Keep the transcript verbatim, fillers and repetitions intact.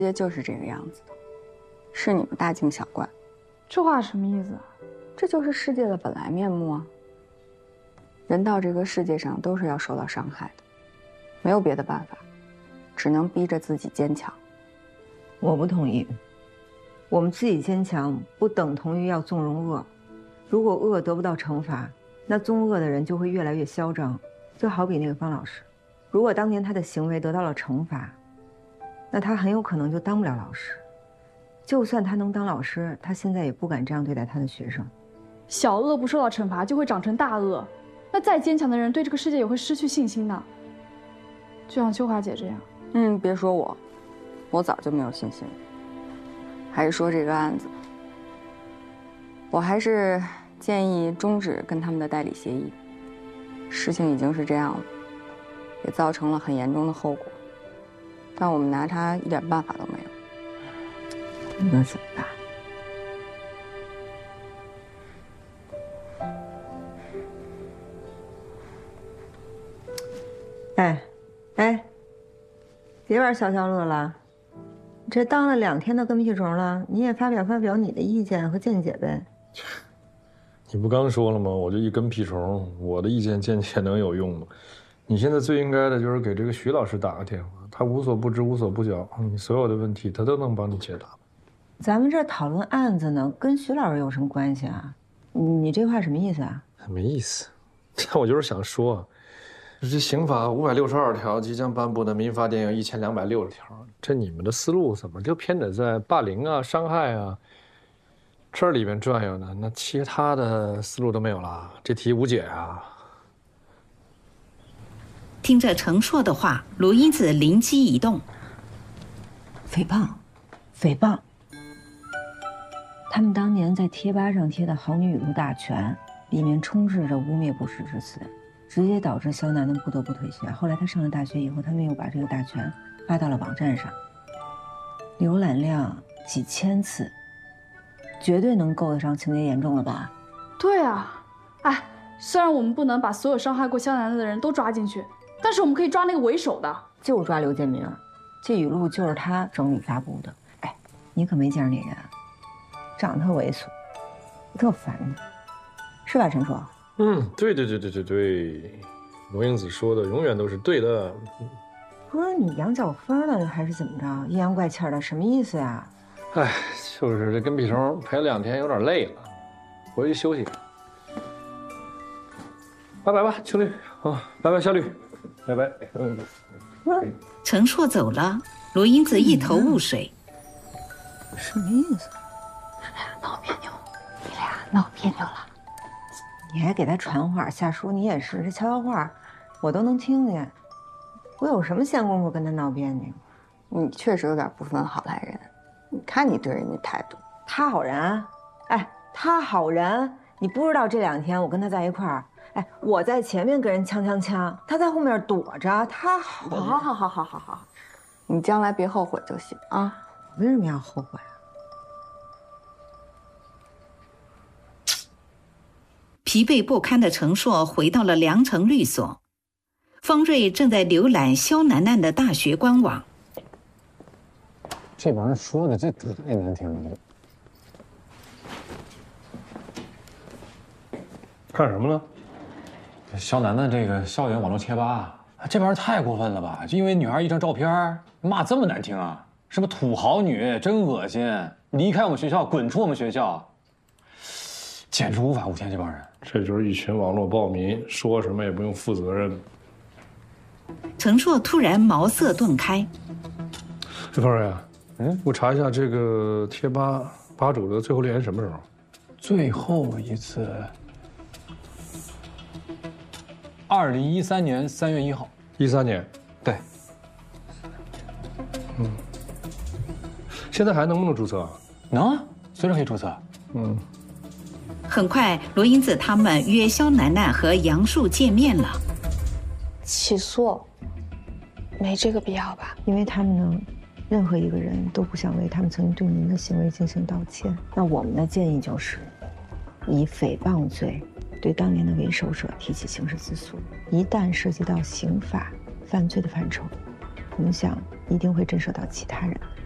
界就是这个样子的，是你们大惊小怪。 这话什么意思啊？ 这就是世界的本来面目啊。人到这个世界上都是要受到伤害的，没有别的办法，只能逼着自己坚强。 我不同意，我们自己坚强不等同于要纵容恶。如果恶得不到惩罚，那纵恶的人就会越来越嚣张。就好比那个方老师，如果当年他的行为得到了惩罚，那他很有可能就当不了老师。就算他能当老师，他现在也不敢这样对待他的学生。 小恶不受到惩罚，就会长成大恶。那再坚强的人，对这个世界也会失去信心的。就像秋华姐这样。 嗯，别说我，我早就没有信心了。还是说这个案子，我还是建议终止跟他们的代理协议。事情已经是这样了，也造成了很严重的后果，但我们拿他一点办法都没有。 那怎么办？哎，哎，别玩消消乐了。这当了两天的跟屁虫了，你也发表发表你的意见和见解呗。 你不刚说了吗？我就一跟屁虫，我的意见见解能有用吗？你现在最应该的就是给这个徐老师打个电话，他无所不知无所不晓，你所有的问题他都能帮你解答。 咱们这讨论案子呢，跟徐老师有什么关系啊？你这话什么意思啊？ 没意思，但我就是想说，这刑法五百六十二条即将颁布的民法典有一千两百六十条，这你们的思路怎么就偏得在霸凌啊、伤害啊这里面转悠呢？那其他的思路都没有了，这题无解啊！ 听着程硕的话，罗英子灵机一动， 诽谤，诽谤。他们当年在贴吧上贴的“好女语录大全”，里面充斥着污蔑不实之词，直接导致肖楠楠不得不退学。后来他上了大学以后，他们又把这个大全发到了网站上，浏览量几千次，绝对能够得上情节严重了吧？ 对啊，哎，虽然我们不能把所有伤害过肖楠楠的人都抓进去，但是我们可以抓那个为首的， 就抓刘建明。这语录就是他整理发布的。哎，你可没见着那人，长得特猥琐，特烦的，是吧，陈硕？ 嗯，对对对对对对，罗英子说的永远都是对的。 不是你羊角风了还是怎么着？阴阳怪气的，什么意思呀？ 哎，就是这跟屁虫陪了两天，有点累了，回去休息。拜拜吧，秋绿啊，拜拜，小绿，拜拜。嗯。 程硕走了，罗英子一头雾水。 什么意思？ 你俩闹别扭，你俩闹别扭了。 你还给他传话，夏叔你也是，这悄悄话我都能听见。我有什么闲工夫跟他闹别扭？ 你确实有点不分好赖人，你看你对人家态度。 他好人，哎，他好人，你不知道这两天我跟他在一块儿，哎，我在前面跟人呛呛呛，他在后面躲着，他好。 好好好好好好，你将来别后悔就行啊。 为什么要后悔啊？ 疲惫不堪的程硕回到了良城律所，方瑞正在浏览肖楠楠的大学官网。 这帮人说的这太难听了。 看什么呢？ 肖楠楠这个校园网络贴吧，这帮人太过分了吧？就因为女孩一张照片，骂这么难听啊！什么土豪女，真恶心！离开我们学校，滚出我们学校！简直无法无天，这帮人。 这就是一群网络暴民，说什么也不用负责任。 程硕突然茅塞顿开。 这方瑞啊，嗯，我查一下这个贴吧吧主的最后留言什么时候？ 最后一次，二零一三年三月一号。 一三年， 对。 嗯，现在还能不能注册啊？ 能啊，随时可以注册。 嗯。 很快，罗英子他们约肖楠楠和杨树见面了。 起诉，没这个必要吧？ 因为他们呢，任何一个人都不想为他们曾经对您的行为进行道歉。那我们的建议就是，以诽谤罪对当年的为首者提起刑事自诉。一旦涉及到刑法犯罪的范畴，影响一定会震慑到其他人。